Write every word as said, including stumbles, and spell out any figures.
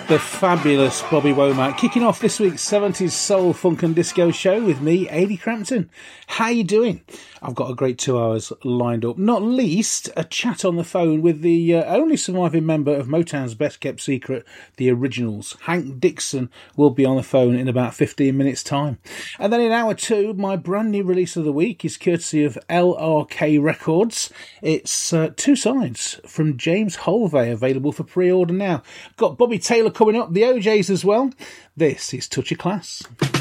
The fabulous Bobby Womack, kicking off this week's seventies soul, funk and disco show with me, Ady Crampton. How you doing? I've got a great two hours lined up, not least a chat on the phone with the uh, only surviving member of Motown's best kept secret, the Originals. Hank Dixon will be on the phone in about fifteen minutes time. And then in hour two, my brand new release of the week is courtesy of L R K Records. It's uh, Two Sides from James Holvey, available for pre-order now. Got Bobby Taylor coming up, the O Js as well. This is Touch of Class.